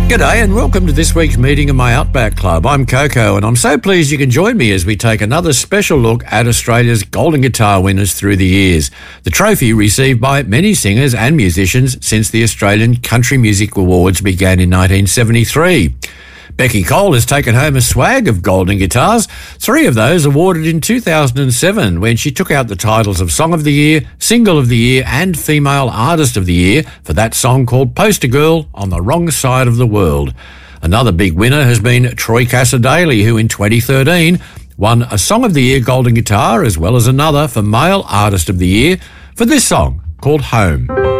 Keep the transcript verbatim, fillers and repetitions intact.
G'day and welcome to this week's meeting of my Outback Club. I'm Coco and I'm so pleased you can join me as we take another special look at Australia's Golden Guitar winners through the years. The trophy received by many singers and musicians since the Australian Country Music Awards began in nineteen seventy-three. Becky Cole has taken home a swag of golden guitars, three of those awarded in two thousand seven when she took out the titles of Song of the Year, Single of the Year and Female Artist of the Year for that song called Poster Girl on the Wrong Side of the World. Another big winner has been Troy Cassar-Daley, who in twenty thirteen won a Song of the Year golden guitar as well as another for Male Artist of the Year for this song called Home.